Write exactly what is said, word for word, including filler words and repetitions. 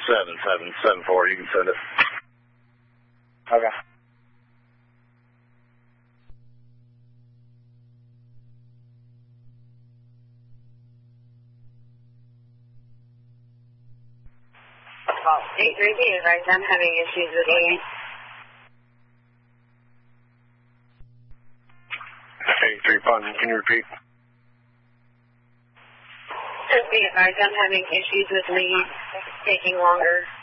seven seven seven four. You can send it. Okay. Well, eight three B is right. I'm having issues with me. eight three Putnam, can you repeat? Just be advised, I'm having issues with leads. It's taking longer.